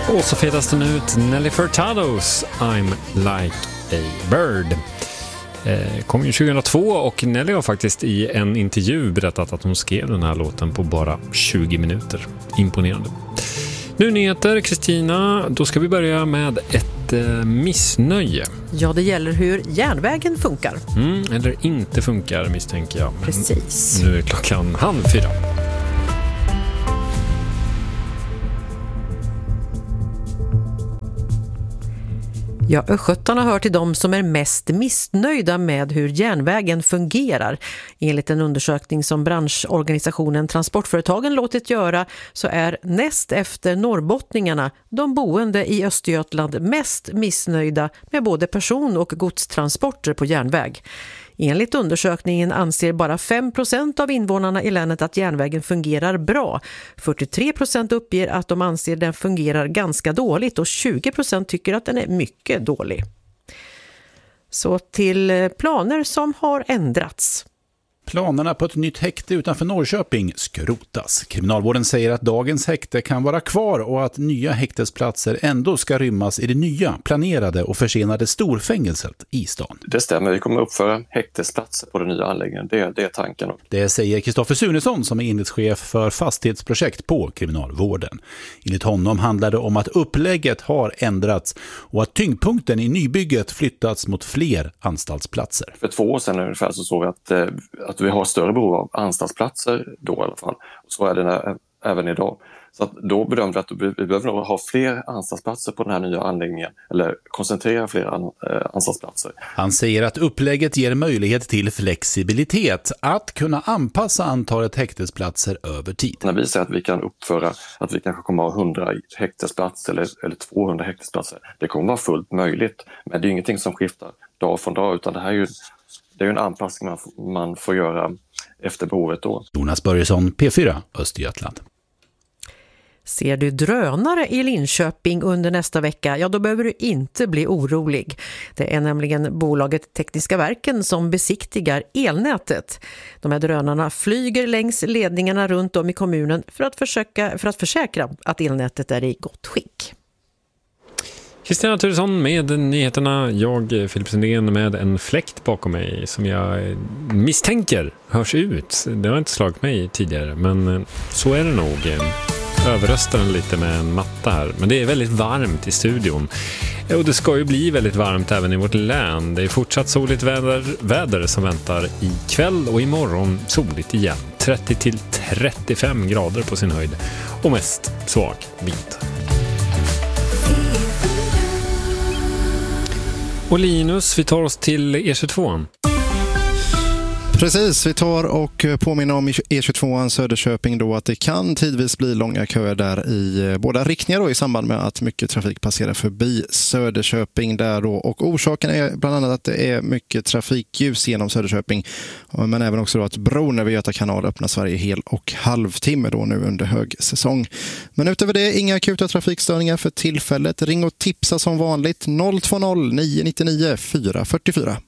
Och så fedas den ut Nelly Furtados I'm Like a Bird. Kom ju 2002 och Nelly har faktiskt i en intervju berättat att hon skrev den här låten på bara 20 minuter. Imponerande. Nu nyheter, Kristina. Då ska vi börja med ett missnöje. Ja, det gäller hur järnvägen funkar. Eller inte funkar, misstänker jag. Men precis. Nu är klockan 3:30. Ja, östgötarna hör till de som är mest missnöjda med hur järnvägen fungerar. Enligt en undersökning som branschorganisationen Transportföretagen låtit göra så är näst efter norrbottningarna de boende i Östergötland mest missnöjda med både person- och godstransporter på järnväg. Enligt undersökningen anser bara 5% av invånarna i länet att järnvägen fungerar bra. 43% uppger att de anser den fungerar ganska dåligt och 20% tycker att den är mycket dålig. Så till planer som har ändrats. Planerna på ett nytt häkte utanför Norrköping skrotas. Kriminalvården säger att dagens häkte kan vara kvar och att nya häktesplatser ändå ska rymmas i det nya, planerade och försenade storfängelset i stan. Det stämmer, vi kommer uppföra häktesplatser på den nya anläggningen. Det är tanken. Det säger Kristoffer Sunesson som är enhetschef för fastighetsprojekt på Kriminalvården. Enligt honom handlar det om att upplägget har ändrats och att tyngdpunkten i nybygget flyttats mot fler anstaltsplatser. För 2 år sedan ungefär så såg vi att vi har större behov av anstaltsplatser då i alla fall. Och så är det även idag. Så att då bedömde vi att vi behöver nog ha fler anstaltsplatser på den här nya anläggningen eller koncentrera fler anstaltsplatser. Han säger att upplägget ger möjlighet till flexibilitet att kunna anpassa antalet häktesplatser över tid. När vi säger att vi kan uppföra att vi kanske kommer att ha 100 häktesplatser eller 200 häktesplatser, det kommer vara fullt möjligt. Men det är ingenting som skiftar dag från dag utan det är ju en anpassning man får göra efter behovet då. Jonas Börjesson, P4, Östergötland. Ser du drönare i Linköping under nästa vecka, ja då behöver du inte bli orolig. Det är nämligen bolaget Tekniska Verken som besiktigar elnätet. De här drönarna flyger längs ledningarna runt om i kommunen för att försäkra att elnätet är i gott skick. Kristina Turesson med nyheterna, jag Filip Sundén med en fläkt bakom mig som jag misstänker hörs ut. Det har inte slagit mig tidigare, men så är det nog. Överröstar den lite med en matta här, men det är väldigt varmt i studion. Och det ska ju bli väldigt varmt även i vårt län. Det är fortsatt soligt väder som väntar ikväll och imorgon soligt igen. 30-35 grader på sin höjd och mest svag vind. Och Linus, vi tar oss till E22. Precis, vi tar och påminner om E22 Söderköping då att det kan tidvis bli långa köer där i båda riktningar då, i samband med att mycket trafik passerar förbi Söderköping där då. Och orsaken är bland annat att det är mycket trafikljus genom Söderköping, men även också då att bron över Göta kanal öppnas varje hel och halvtimme då nu under högsäsong. Men utöver det, inga akuta trafikstörningar för tillfället. Ring och tipsa som vanligt 020 999 444.